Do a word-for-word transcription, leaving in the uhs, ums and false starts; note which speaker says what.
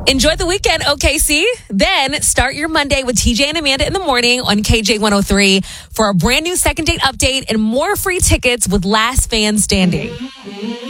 Speaker 1: Enjoy the weekend, O K C. Then start your Monday with T J and Amanda in the morning on K J one oh three for a brand new second date update and more free tickets with Last Fan Standing.